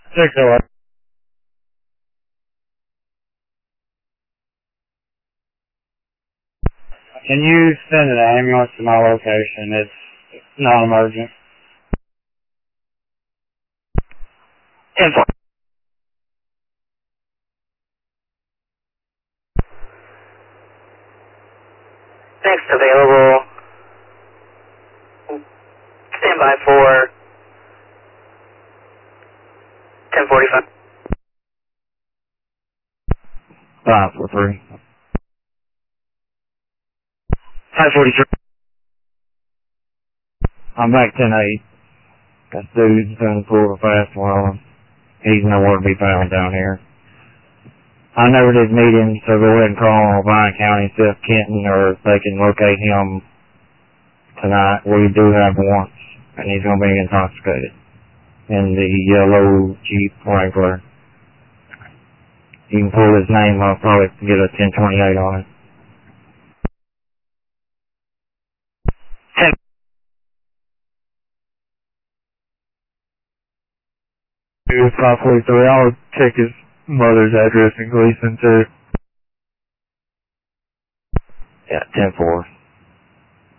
608. Can you send an ambulance to my location? It's non-emergent. 10-4. Next available. Stand by for 10:45. 543. 5:43. I'm back 10-8. That dude's done pulled a fast one on him. He's nowhere to be found down here. I never did meet him, so go ahead and call O'Brien County, see if Kenton or if they can locate him tonight. We do have warrants, and he's going to be intoxicated in the yellow Jeep Wrangler. You can pull his name up, probably get a 1028 on it. 543. I'll check his mother's address in Gleason too. Yeah, 10-4.